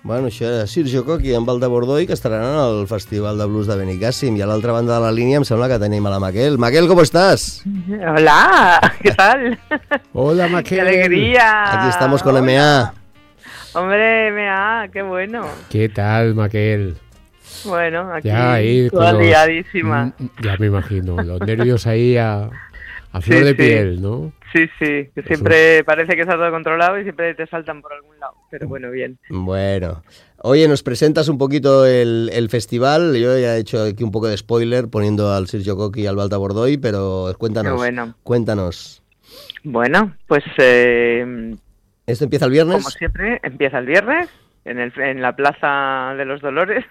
Bueno, això era Sergio Coqui amb el de Bordoi, que estaran al Festival de Blues de Benicàssim. I a l'altra banda de la línia em sembla que tenim a la Maquel. Maquel, ¿cómo estás? Hola, ¿qué tal? Hola, Maquel. ¡Qué alegría! Aquí estamos con MA. Hombre, MA, qué bueno. ¿Qué tal, Maquel? Bueno, aquí Ya ahí toda liadísima. Ya me imagino, los nervios ahí a flor de piel, ¿no? Sí, que siempre parece que está todo controlado y siempre te saltan por algún lado, pero bueno, bien. Bueno, oye, nos presentas un poquito el festival. Yo ya he hecho aquí un poco de spoiler poniendo al Sergio Coqui y al Balta Bordoi, pero cuéntanos. Bueno, pues ¿esto empieza el viernes? como siempre, empieza el viernes en la Plaza de los Dolores.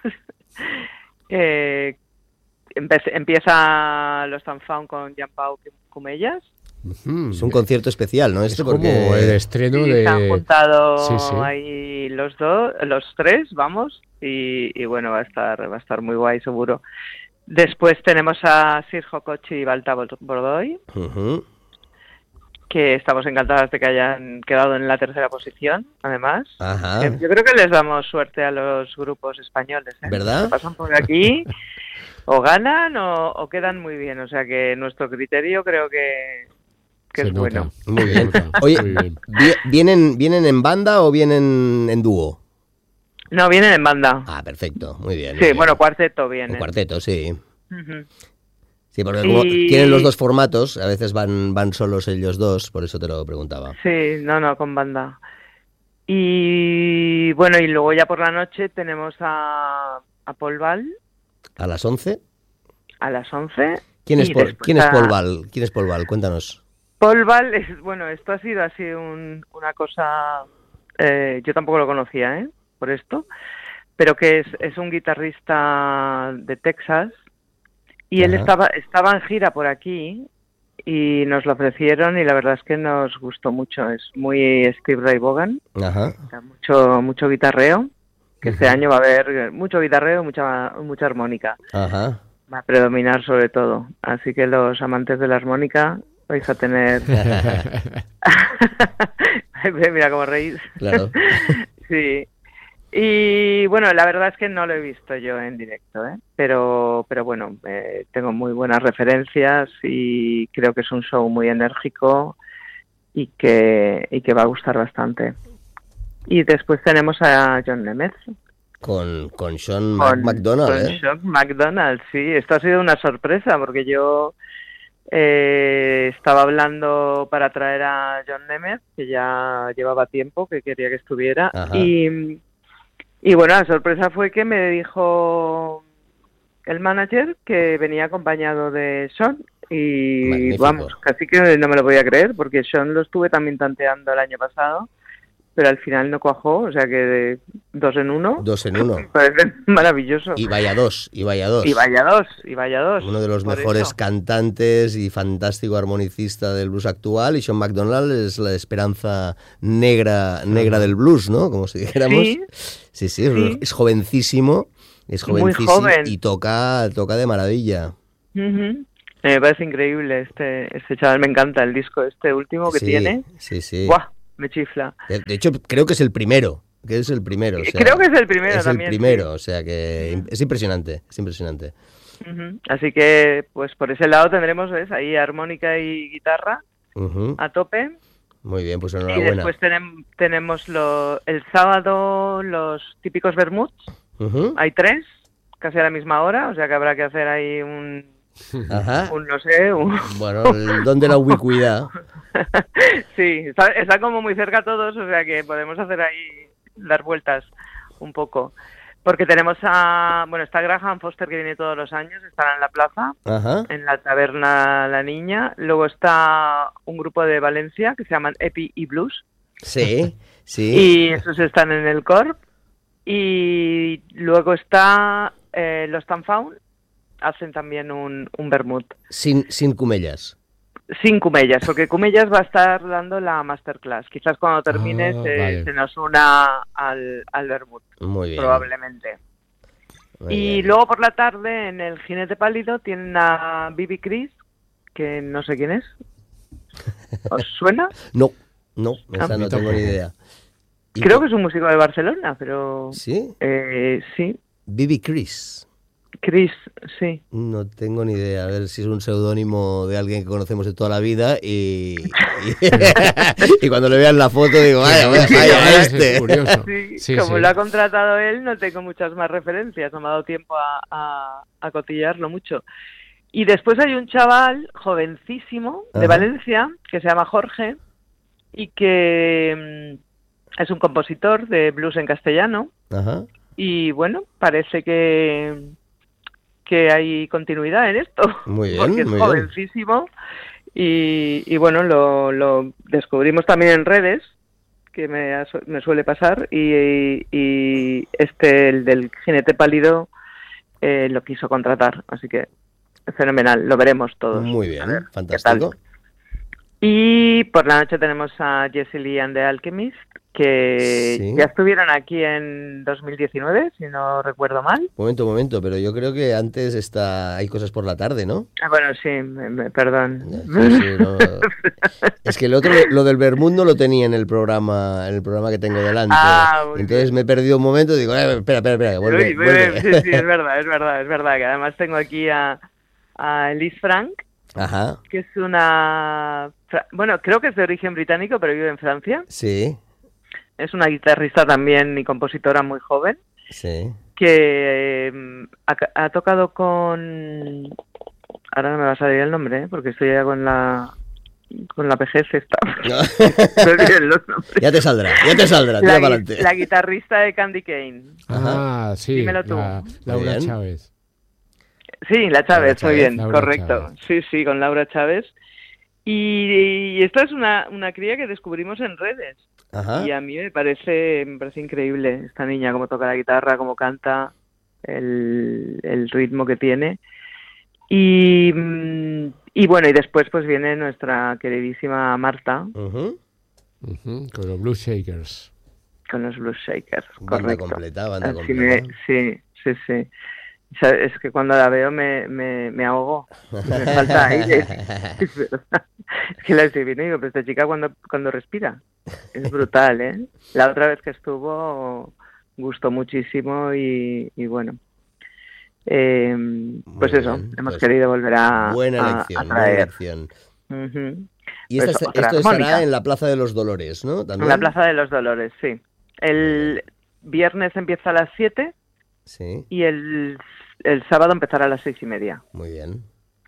Empieza los Tanfound con Jean-Paul Cumellas. Es un concierto especial, ¿no? Esto es como el estreno de... Se han juntado ahí los tres, vamos, y bueno, va a estar muy guay, seguro. Después tenemos a Sergio Coqui y Balta Bordoi, que estamos encantadas de que hayan quedado en la tercera posición, además. Ajá. Yo creo que les damos suerte a los grupos españoles, ¿eh? ¿Verdad? Que pasan por aquí, o ganan o quedan muy bien, o sea que nuestro criterio creo que es bueno. Muy bien. Oye, muy bien. ¿Vienen en banda o vienen en dúo? No, vienen en banda. Ah, perfecto, muy bien. Sí, bueno, cuarteto viene. Un cuarteto, sí. Sí, porque como tienen los dos formatos, a veces van solos ellos dos, por eso te lo preguntaba. Sí, no, con banda. Y bueno, y luego ya por la noche tenemos a Paul Val. ¿A las 11? A las 11. ¿Quién es Paul Val? ¿Quién es Paul Val? Cuéntanos. Paul Val esto ha sido así una cosa, yo tampoco lo conocía, por esto, pero que es un guitarrista de Texas y él estaba en gira por aquí y nos lo ofrecieron y la verdad es que nos gustó mucho. Es muy Steve Ray Vaughan, mucho guitarreo, que este año va a haber mucho guitarreo, mucha armónica. Va a predominar sobre todo, así que los amantes de la armónica vais a tener... Mira cómo reís. Claro. Sí. Y bueno, la verdad es que no lo he visto yo en directo, pero bueno, tengo muy buenas referencias y creo que es un show muy enérgico y que va a gustar bastante. Y después tenemos a John Nemeth. Con Sean McDonald, Con Sean McDonald, sí. Esto ha sido una sorpresa porque yo... estaba hablando para traer a John Nemeth, que ya llevaba tiempo que quería que estuviera, y bueno, la sorpresa fue que me dijo el manager que venía acompañado de Sean y magnífico. Vamos, casi que no me lo podía creer porque Sean lo estuve también tanteando el año pasado, pero al final no cuajó, o sea que de 2 en 1. 2 en 1. Me parece maravilloso. Y vaya dos. Uno de los mejores cantantes y fantástico armonicista del blues actual, y Sean McDonald es la esperanza negra del blues, ¿no? Como si dijéramos. Sí. Es jovencísimo. Muy joven. Y toca de maravilla. Me parece increíble este chaval, me encanta el disco último que tiene. Sí. ¡Buah! Me chifla. De hecho, creo que es el primero. O sea, creo que es el primero también. Es el primero, o sea que es impresionante. Así que, pues por ese lado tendremos, ¿ves? Ahí armónica y guitarra a tope. Muy bien, pues enhorabuena. Y después tenemos el sábado los típicos vermuts. Hay 3, casi a la misma hora, o sea que habrá que hacer ahí Bueno, el don de la ubicuidad. Sí, está como muy cerca todos, o sea que podemos hacer ahí, dar vueltas un poco. Porque tenemos está Graham Foster, que viene todos los años, estará en la plaza, en la taberna La Niña. Luego está un grupo de Valencia que se llaman Epi y Blues. Sí. Y esos están en el Corp. Y luego está los Tanfound, hacen también un vermut. Sin Cumellas. Sin Cumellas, porque Cumellas va a estar dando la masterclass. Quizás cuando termine se nos una al vermut. Muy bien. Probablemente. Muy bien. Luego por la tarde en el Jinete Pálido tienen a Bibi Chris, que no sé quién es. ¿Os suena? No, esa no tengo ni idea. Creo que es un músico de Barcelona, pero... ¿Sí? Sí. B.B. Chris. Chris, sí. No tengo ni idea, a ver si es un seudónimo de alguien que conocemos de toda la vida y cuando le vean la foto digo, vaya, este. Es curioso. Sí, como lo ha contratado él, no tengo muchas más referencias, no me ha dado tiempo a cotillarlo mucho. Y después hay un chaval jovencísimo de Valencia que se llama Jorge y que es un compositor de blues en castellano. Ajá. Y bueno, parece que hay continuidad en esto. Muy bien, porque es muy jovencísimo. Y bueno, lo descubrimos también en redes, que me suele pasar. Y el del jinete pálido, lo quiso contratar. Así que fenomenal, lo veremos todos. Muy bien, fantástico. Y por la noche tenemos a Jessie Lee and the Alchemist, que ya estuvieron aquí en 2019, si no recuerdo mal. Momento, pero yo creo que antes hay cosas por la tarde, ¿no? Bueno, sí, perdón. Sí, no. Es que lo del Vermut no lo tenía en el programa que tengo delante. Entonces me he perdido un momento y digo, espera, vuelve. Sí, es verdad, que además tengo aquí a Elise Frank. Ajá. Que es una... Bueno, creo que es de origen británico, pero vive en Francia. Sí. Es una guitarrista también y compositora muy joven. Sí. Que ha tocado con... Ahora no me va a salir el nombre, porque estoy ya con la vejez esta. Ya te saldrá, tira para adelante. La guitarrista de Candy Cane. Ah, sí. Dímelo tú. Laura Chávez. Sí, la Chávez, muy bien, Laura correcto. Chávez. Sí, con Laura Chávez. Y esta es una cría que descubrimos en redes. Ajá. Y a mí me parece increíble esta niña, cómo toca la guitarra, cómo canta, el ritmo que tiene. Y bueno, y después pues viene nuestra queridísima Marta. Con los Blues Shakers. Con los Blues Shakers, banda correcto. Completa. Sí. Es que cuando la veo me ahogo, me falta aire. Es verdad. Es que la estoy viendo y digo, pero esta chica cuando respira es brutal, ¿eh? La otra vez que estuvo gustó muchísimo y bueno, pues eso, hemos querido volver a buena elección. Y pues esto estará en la Plaza de los Dolores, ¿no? ¿También? En la Plaza de los Dolores, sí. El viernes empieza a las 7. Sí. Y el sábado empezará a las 6:30. Muy bien.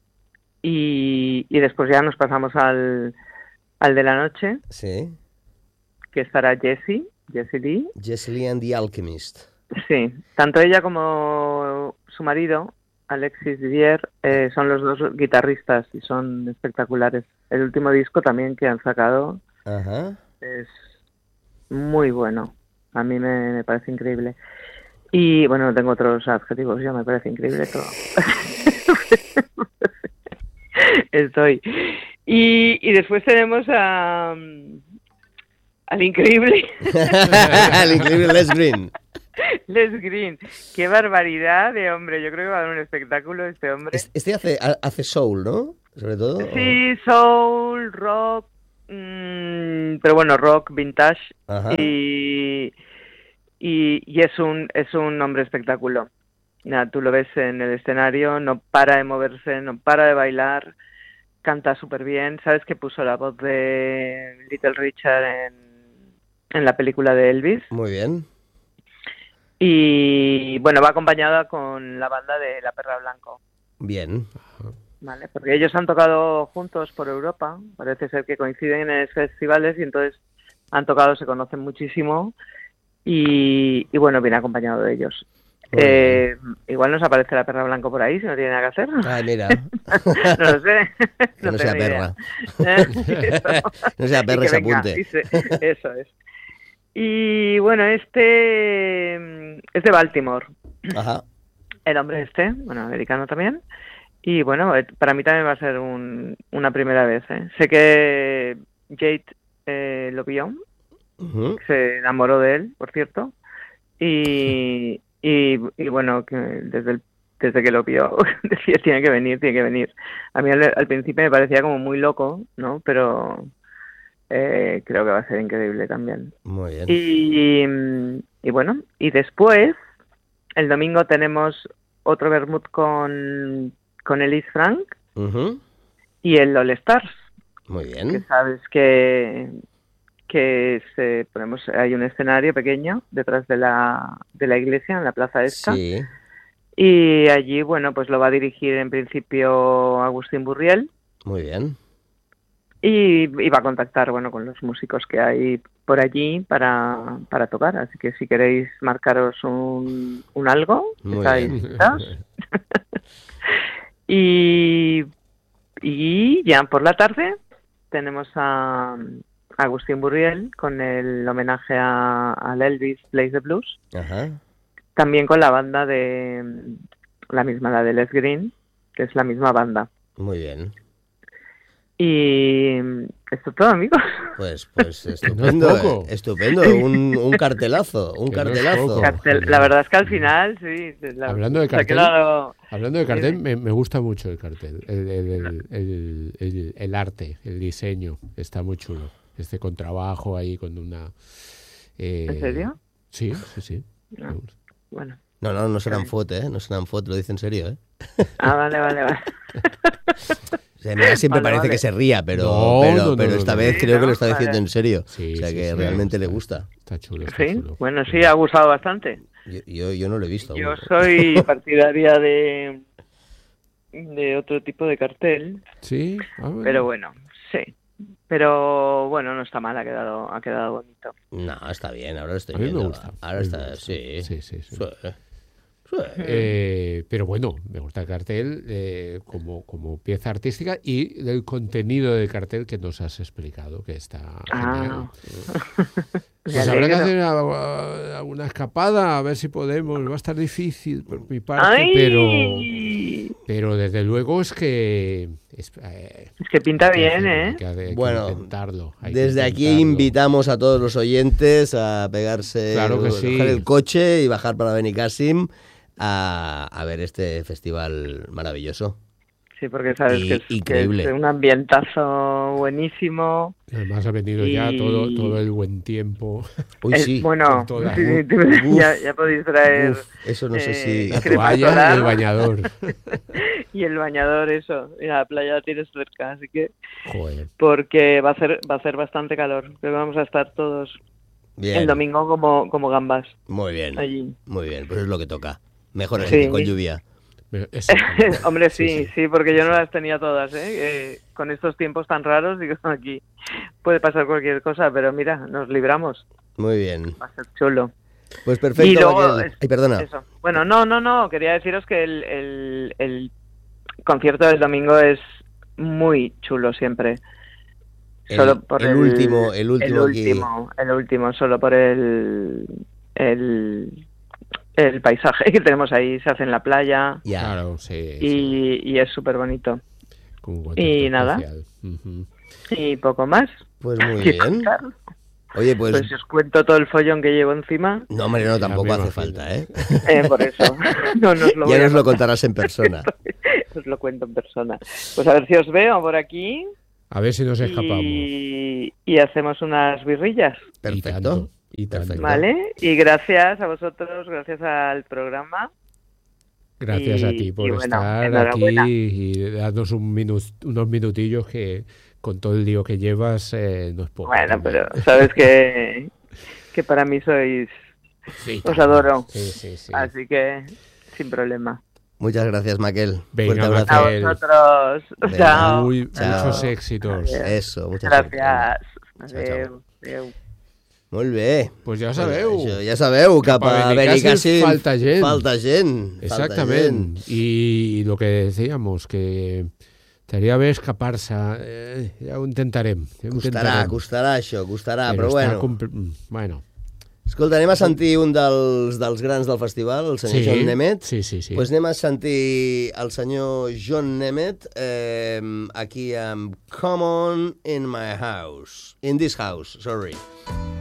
Y después ya nos pasamos al de la noche. Sí. Que estará Jessie Lee. Jessie Lee and the Alchemist. Sí. Tanto ella como su marido, Alexis Didier, son los dos guitarristas y son espectaculares. El último disco también que han sacado es muy bueno. A mí me parece increíble. Y bueno, no tengo otros adjetivos, ya me parece increíble todo. Estoy. Y después tenemos al increíble. Al increíble Les Green. Les Green. Qué barbaridad de hombre. Yo creo que va a dar un espectáculo este hombre. Este hace soul, ¿no? Sobre todo. Sí, soul, rock. Pero bueno, rock vintage. Ajá. Y es un hombre espectáculo. Nada, tú lo ves en el escenario, no para de moverse, no para de bailar, canta súper bien. ¿Sabes que puso la voz de Little Richard en la película de Elvis? Muy bien. Y bueno, va acompañada con la banda de La Perra Blanco. Bien. Vale, porque ellos han tocado juntos por Europa, parece ser que coinciden en festivales y entonces han tocado, se conocen muchísimo. Y bueno, viene acompañado de ellos. Igual nos aparece la Perra Blanco por ahí, si no tiene nada que hacer. Ay, mira. No lo sé. Que no sea perra. No sea perra y se apunte. Eso es. Y bueno, este es de Baltimore. Ajá. El hombre bueno, americano también. Y bueno, para mí también va a ser una primera vez. Sé que Jade lo vio. Se enamoró de él, por cierto, y bueno, que desde que lo vio decía tiene que venir. A mí al principio me parecía como muy loco, ¿no? Pero creo que va a ser increíble también. Muy bien. Y bueno, y después, el domingo tenemos otro vermut con Ellis Frank Ujú. y el All Stars. Muy Que bien. sabes que ponemos, hay un escenario pequeño detrás de la iglesia, en la plaza esta. Sí. Y allí, bueno, pues lo va a dirigir en principio Agustín Burriel. Muy bien. Y va a contactar, bueno, con los músicos que hay por allí para tocar. Así que si queréis marcaros un algo, Muy estáis bien. invitados. y ya por la tarde tenemos a Agustín Burriel con el homenaje al Elvis Plays the Blues. Ajá. También con la banda de la misma, la de Les Green, que es la misma banda. Muy bien. Y esto es todo, amigos. Pues estupendo, No es poco. estupendo, un cartelazo, un Que no es cartelazo. poco. La verdad es que al final, sí. Hablando de se ha cartel, quedado- Hablando de cartel, me gusta mucho el cartel, el arte, el diseño, está muy chulo. Con trabajo ahí, con una... ¿En serio? Sí. No. Bueno. No serán fotos, no serán fotos, lo dice en serio, ¿eh? Ah, vale. O sea, mira, siempre Vale, parece vale. que se ría, pero No, esta no. vez Sí, creo que ¿no? lo está diciendo Vale. en serio. Sí, o sea, sí, que sí, realmente le está- gusta. Está chulo, está Sí, chulo. bueno, sí, ha gustado bastante. Yo no lo he visto Yo aún. soy partidaria de otro tipo de cartel, Sí, bueno. pero bueno, sí. Pero bueno, no está mal, ha quedado bonito. No, está bien, ahora lo estoy A mí me viendo. gusta. Ahora a mí me está, gusta. sí. Sí. Sí. Pero bueno, me gusta el cartel como pieza artística y el contenido del cartel que nos has explicado, que está genial. Me Pues habrá que alegro. hacer alguna escapada, a ver si podemos. Va a estar difícil por mi parte, ¡Ay! pero desde luego es que... Es que pinta hay que bien, hacerlo, ¿eh? hay que Bueno, intentarlo, hay que desde aquí intentarlo. invitamos a todos los oyentes a pegarse, Claro que sí. coger el coche y bajar para Benicàssim a ver este festival maravilloso. Sí, porque sabes Y- que es increíble. un ambientazo buenísimo. Además ha venido ya Y- todo el buen tiempo. Uy, sí. Bueno, con toda- sí, Uf, ya podéis traer Uf, eso no sé si... La crema toalla y solar. el bañador. y el bañador, eso. Y la playa la tienes cerca, así que... Joder. Porque va a hacer bastante calor. Creo que vamos a estar todos Bien. el domingo como gambas Muy bien. allí. Muy bien, pues es lo que toca. Mejor así Sí. que con lluvia. Exactamente. Hombre, sí, Sí. porque yo no las tenía todas, ¿eh? Con estos tiempos tan raros, digo, aquí puede pasar cualquier cosa, pero mira, nos libramos. Muy bien. Va a ser chulo. Pues perfecto, Y luego, Raquel. Ay, perdona. Eso. Bueno, no, quería deciros que el concierto del domingo es muy chulo siempre. Solo por el último aquí. el último, solo por el paisaje que tenemos ahí, se hace en la playa Ya. Claro, sí. y es súper bonito. Con un y contexto nada. especial. Ujú. Y poco más. Pues muy que bien. contar. Oye, pues... Pues si os cuento todo el follón que llevo encima, No, hombre, no, tampoco me hace imagino. falta, ¿eh? por eso no nos lo voy Ya a nos lo contar. contarás en persona. Os lo cuento en persona. Pues a ver si os veo por aquí A ver si nos escapamos. y hacemos unas birrillas, Perfecto. Y tanto. Perfecto. ¿vale? Y gracias a vosotros, gracias al programa. Gracias a Y- ti por y bueno, estar enhorabuena. aquí y darnos unos minutillos que con todo el lío que llevas no es poco. Bueno, también. pero sabes que para mí sois... Sí, os adoro. Sí. Así que sin problema. Muchas gracias, Maquel. Venga, Fuerte A abrazo. Maquel. vosotros. Venga. Chao. Chao. Muchos éxitos. Adiós. Eso, muchas Gracias. Chao, chao. Adéu. Adéu. Molt bé. Pues ja sabeu. Això, ja sabeu, cap a Benicàssim falta gent. Falta gent. Exactament. Y lo que decíamos, que estaría bé escapar-se. Ja ho intentarem. Costarà això, però està bueno. Bueno. Escolta, anem a sentir un dels grans del festival, el senyor John Nemeth. Sí. Pues anem a sentir el senyor John Nemeth aquí amb Come On In My House. In This House, sorry.